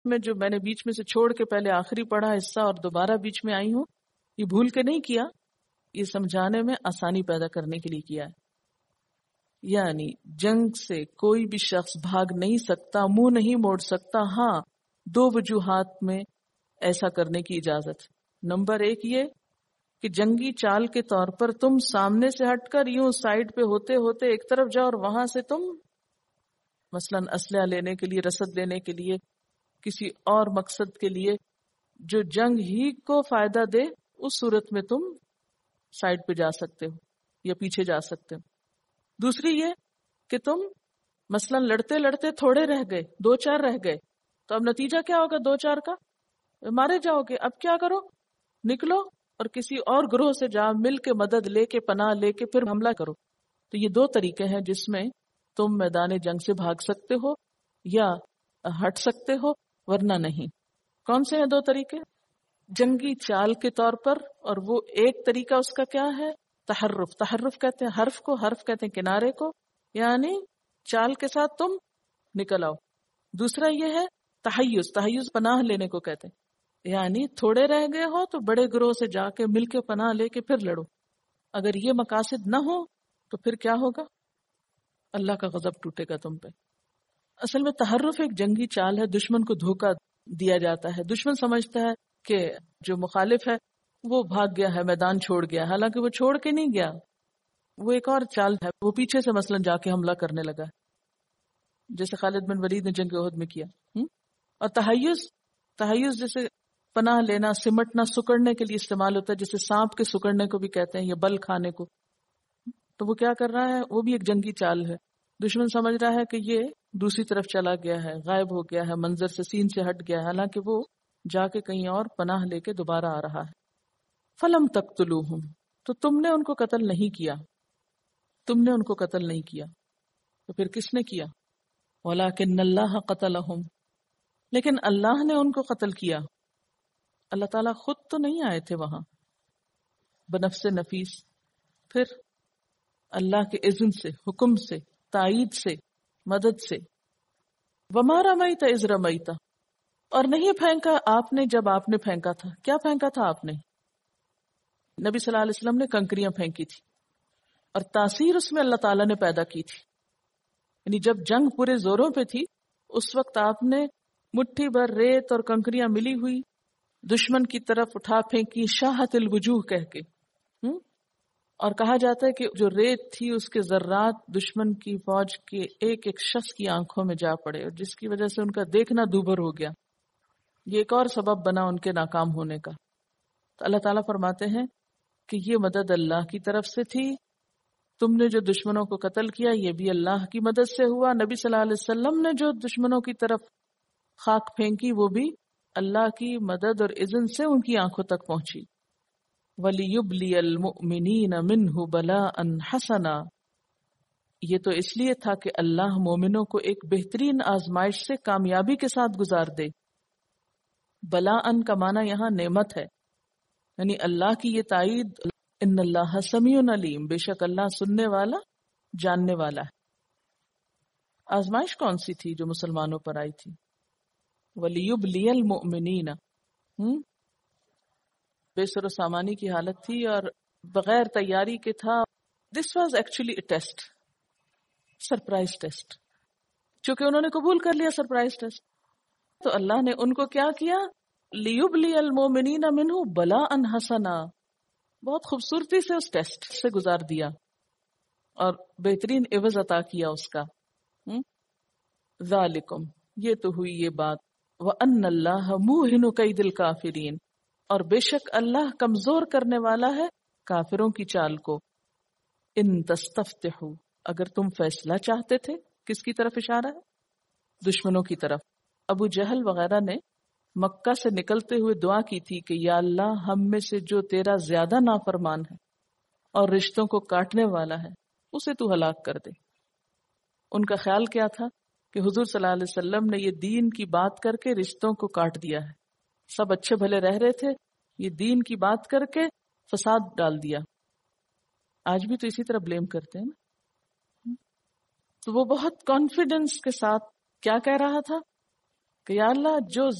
میں جو میں نے بیچ میں سے چھوڑ کے پہلے آخری پڑھا حصہ اور دوبارہ بیچ میں آئی ہوں، یہ بھول کے نہیں کیا، یہ سمجھانے میں آسانی پیدا کرنے کے لیے کیا ہے. یعنی جنگ سے کوئی بھی شخص بھاگ نہیں سکتا، منہ نہیں موڑ سکتا. ہاں، دو وجوہات میں ایسا کرنے کی اجازت. نمبر ایک یہ کہ جنگی چال کے طور پر تم سامنے سے ہٹ کر یوں سائڈ پہ ہوتے ہوتے ایک طرف جاؤ اور وہاں سے تم مثلا اسلحہ لینے کے لیے، رسد لینے کے لیے، کسی اور مقصد کے لیے جو جنگ ہی کو فائدہ دے، اس صورت میں تم سائڈ پہ جا سکتے ہو یا پیچھے جا سکتے ہو. دوسری یہ کہ تم مثلا لڑتے لڑتے تھوڑے رہ گئے، 2-4 رہ گئے، تو اب نتیجہ کیا ہوگا 2-4 کا؟ مارے جاؤ گے. اب کیا کرو؟ نکلو اور کسی اور گروہ سے جا مل کے مدد لے کے پناہ لے کے پھر حملہ کرو. تو یہ 2 طریقے ہیں جس میں تم میدان جنگ سے بھاگ سکتے ہو یا ہٹ سکتے ہو، ورنہ نہیں. کون سے ہیں 2 طریقے؟ جنگی چال کے طور پر، اور وہ ایک طریقہ اس کا کیا ہے؟ تحرف. تحرف کہتے ہیں حرف کو، حرف کہتے ہیں کنارے کو، یعنی چال کے ساتھ تم نکل آؤ. دوسرا یہ ہے تحیز. تحیز پناہ لینے کو کہتے ہیں، یعنی تھوڑے رہ گئے ہو تو بڑے گروہ سے جا کے مل کے پناہ لے کے پھر لڑو. اگر یہ مقاصد نہ ہو تو پھر کیا ہوگا؟ اللہ کا غضب ٹوٹے گا تم پہ. اصل میں تحرف ایک جنگی چال ہے، دشمن کو دھوکہ دیا جاتا ہے. دشمن سمجھتا ہے کہ جو مخالف ہے وہ بھاگ گیا ہے، میدان چھوڑ گیا، حالانکہ وہ چھوڑ کے نہیں گیا، وہ ایک اور چال ہے، وہ پیچھے سے مثلا جا کے حملہ کرنے لگا، جیسے خالد بن ولید نے جنگ احد میں کیا. اور تحیز جیسے پناہ لینا، سمٹنا، سکڑنے کے لیے استعمال ہوتا ہے، جیسے سانپ کے سکڑنے کو بھی کہتے ہیں یا بل کھانے کو. تو وہ کیا کر رہا ہے؟ وہ بھی ایک جنگی چال ہے. دشمن سمجھ رہا ہے کہ یہ دوسری طرف چلا گیا ہے، غائب ہو گیا ہے، منظر سے، سین سے ہٹ گیا ہے، حالانکہ وہ جا کے کہیں اور پناہ لے کے دوبارہ آ رہا ہے. فلم تقتلوہم، تو تم نے ان کو قتل نہیں کیا، تم نے ان کو قتل نہیں کیا. تو پھر کس نے کیا؟ وَلَٰكِنَّ اللَّهَ قَتَلَهُمْ، لیکن اللہ نے ان کو قتل کیا. اللہ تعالیٰ خود تو نہیں آئے تھے وہاں بنفس نفیس، پھر اللہ کے اذن سے، حکم سے، تائید سے، مدد سے. وَمَا رَمَيْتَ إِذْ رَمَيْتَ، اور نہیں پھینکا آپ نے جب آپ نے پھینکا تھا. کیا پھینکا تھا آپ نے؟ نبی صلی اللہ علیہ وسلم نے کنکریاں پھینکی تھی، اور تاثیر اس میں اللہ تعالیٰ نے پیدا کی تھی. یعنی جب جنگ پورے زوروں پہ تھی، اس وقت آپ نے مٹھی بھر ریت اور کنکریاں ملی ہوئی دشمن کی طرف اٹھا پھینکی، شاہت الوجوہ کہہ کے. اور کہا جاتا ہے کہ جو ریت تھی اس کے ذرات دشمن کی فوج کے ایک ایک شخص کی آنکھوں میں جا پڑے، اور جس کی وجہ سے ان کا دیکھنا دوبھر ہو گیا. یہ ایک اور سبب بنا ان کے ناکام ہونے کا. تو اللہ تعالیٰ فرماتے ہیں کہ یہ مدد اللہ کی طرف سے تھی. تم نے جو دشمنوں کو قتل کیا یہ بھی اللہ کی مدد سے ہوا. نبی صلی اللہ علیہ وسلم نے جو دشمنوں کی طرف خاک پھینکی وہ بھی اللہ کی مدد اور اذن سے ان کی آنکھوں تک پہنچی. وَلِيُبْلِيَ الْمُؤْمِنِينَ مِنْهُ بَلَاءً حَسَنًا، یہ تو اس لیے تھا کہ اللہ مومنوں کو ایک بہترین آزمائش سے کامیابی کے ساتھ گزار دے. بلاءً کا معنی یہاں نعمت ہے، یعنی اللہ کی یہ تائید، ان اللہ سمیع علیم، بے شک اللہ سننے والا، جاننے والا ہے. آزمائش کون سی تھی جو مسلمانوں پر آئی تھی؟ وَلِيُبْلِيَ الْمُؤْمِنِينَ، بے سر و سامانی کی حالت تھی اور بغیر تیاری کے تھا. This was actually a test, surprise test. چونکہ انہوں نے قبول کر لیا سرپرائز ٹیسٹ، تو اللہ نے ان کو کیا کیا؟ لیبلی المومنین منہ بلاء حسنا، بہت خوبصورتی سے اس ٹیسٹ سے گزار دیا اور بہترین عوض عطا کیا اس کا. ذالکم، یہ تو ہوئی یہ بات، وَأَنَّ اللَّهَ مُوهِنُ كَيْدِ الْكَافِرِينَ، اور بے شک اللہ کمزور کرنے والا ہے کافروں کی چال کو. ان تستفتحوا، اگر تم فیصلہ چاہتے تھے. کس کی طرف اشارہ ہے؟ دشمنوں کی طرف. ابو جہل وغیرہ نے مکہ سے نکلتے ہوئے دعا کی تھی کہ یا اللہ ہم میں سے جو تیرا زیادہ نافرمان ہے اور رشتوں کو کاٹنے والا ہے اسے تو ہلاک کر دے. ان کا خیال کیا تھا کہ حضور صلی اللہ علیہ وسلم نے یہ دین کی بات کر کے رشتوں کو کاٹ دیا ہے. سب اچھے بھلے رہ رہے تھے، یہ دین کی بات کر کے فساد ڈال دیا. آج بھی تو اسی طرح بلیم کرتے ہیں نا. تو وہ بہت کانفیڈنس کے ساتھ کیا کہہ رہا تھا کہ یا اللہ جو